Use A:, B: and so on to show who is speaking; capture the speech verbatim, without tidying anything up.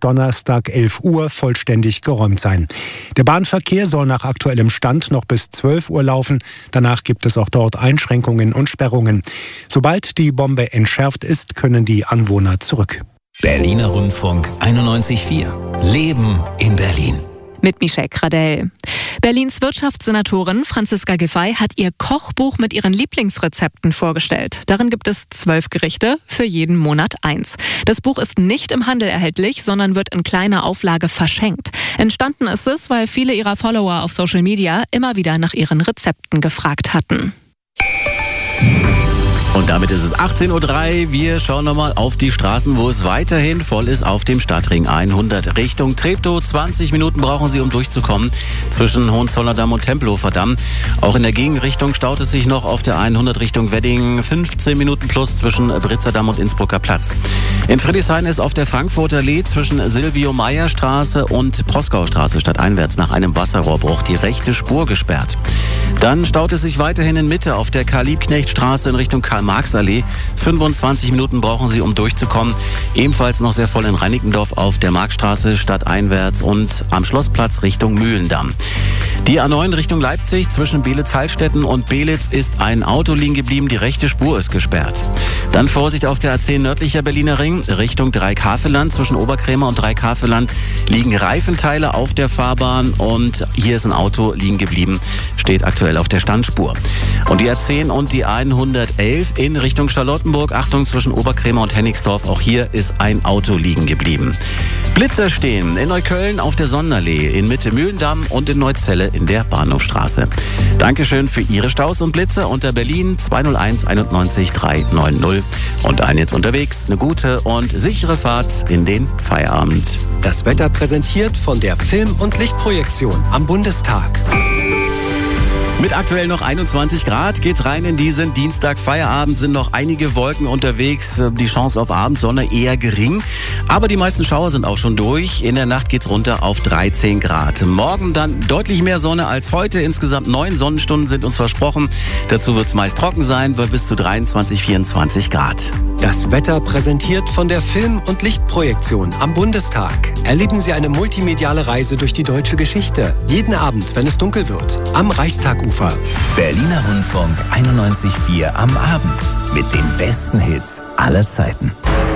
A: Donnerstag elf Uhr vollständig geräumt sein. Der Bahnverkehr soll nach aktuellem Stand noch bis zwölf Uhr laufen. Danach gibt es auch dort Einschränkungen und Sperrungen. Sobald die Bombe entschärft ist, können die Anwohner zurück.
B: Berliner Rundfunk einundneunzig Komma vier. Leben in Berlin.
C: Mit Michelle Gradell. Berlins Wirtschaftssenatorin Franziska Giffey hat ihr Kochbuch mit ihren Lieblingsrezepten vorgestellt. Darin gibt es zwölf Gerichte, für jeden Monat eins. Das Buch ist nicht im Handel erhältlich, sondern wird in kleiner Auflage verschenkt. Entstanden ist es, weil viele ihrer Follower auf Social Media immer wieder nach ihren Rezepten gefragt hatten.
D: Und damit ist es achtzehn Uhr drei. Wir schauen nochmal auf die Straßen, wo es weiterhin voll ist auf dem Stadtring hundert Richtung Treptow. zwanzig Minuten brauchen Sie, um durchzukommen zwischen Hohenzollern-Damm und Tempelhofer Damm. Auch in der Gegenrichtung staut es sich noch auf der hundert Richtung Wedding. fünfzehn Minuten plus zwischen Britzer Damm und Innsbrucker Platz. In Friedrichshain ist auf der Frankfurter Allee zwischen Silvio-Meyer-Straße und Proskaustraße stadteinwärts nach einem Wasserrohrbruch die rechte Spur gesperrt. Dann staut es sich weiterhin in Mitte auf der Karl-Liebknecht-Straße in Richtung Karl-Marx-Allee. fünfundzwanzig Minuten brauchen Sie, um durchzukommen. Ebenfalls noch sehr voll in Reinickendorf auf der Markstraße stadteinwärts und am Schlossplatz Richtung Mühlendamm. Die A neun Richtung Leipzig zwischen Belitz-Heilstätten und Belitz ist ein Auto liegen geblieben. Die rechte Spur ist gesperrt. Dann Vorsicht auf der A zehn nördlicher Berliner Ring Richtung Dreikafelland. Zwischen Oberkrämer und Dreikafeland liegen Reifenteile auf der Fahrbahn und hier ist ein Auto liegen geblieben. Steht aktuell auf der Standspur. Und die A zehn und die hundertelf in Richtung Charlottenburg. Achtung, zwischen Oberkrämer und Hennigsdorf. Auch hier ist ein Auto liegen geblieben. Blitzer stehen in Neukölln auf der Sonnenallee, in Mitte Mühlendamm und in Neuzelle in der Bahnhofstraße. Dankeschön für Ihre Staus und Blitzer unter Berlin zwei null eins einundneunzig dreihundertneunzig. Und ein jetzt unterwegs. Eine gute und sichere Fahrt in den Feierabend.
E: Das Wetter präsentiert von der Film- und Lichtprojektion am Bundestag.
D: Mit aktuell noch einundzwanzig Grad geht's rein in diesen Dienstag. Feierabend sind noch einige Wolken unterwegs. Die Chance auf Abendsonne eher gering. Aber die meisten Schauer sind auch schon durch. In der Nacht geht's runter auf dreizehn Grad. Morgen dann deutlich mehr Sonne als heute. Insgesamt neun Sonnenstunden sind uns versprochen. Dazu wird's meist trocken sein bei bis zu dreiundzwanzig, vierundzwanzig Grad.
E: Das Wetter präsentiert von der Film- und Lichtprojektion am Bundestag. Erleben Sie eine multimediale Reise durch die deutsche Geschichte. Jeden Abend, wenn es dunkel wird. Am Reichstagufer.
B: Berliner Rundfunk einundneunzig Komma vier am Abend mit den besten Hits aller Zeiten.